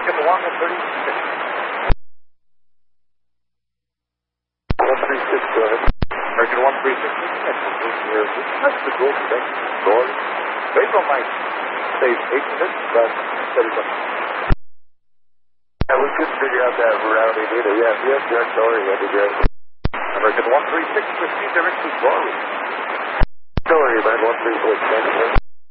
American 136. 136, go ahead. American 136, that's the goal today. Score. Baseball might save 8 minutes, but steady up. Yeah, we couldn't figure out that routing either. Yes, Jack Dory, that'd be great. American 136, proceed directly to Dory. Dory, man, 136,